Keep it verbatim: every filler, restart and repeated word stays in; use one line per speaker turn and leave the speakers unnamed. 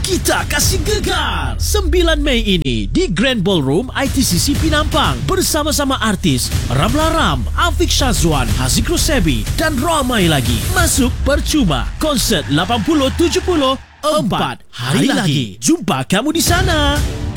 Kita kasih gegar sembilan Mei ini di Grand Ballroom I T C C Penampang bersama-sama artis Ramla Ram, Afiq Syazwan, Haziq Rosebi dan ramai lagi. Masuk percuma. Konsert lapan puluh tujuh puluh empat hari lagi. Jumpa kamu di sana.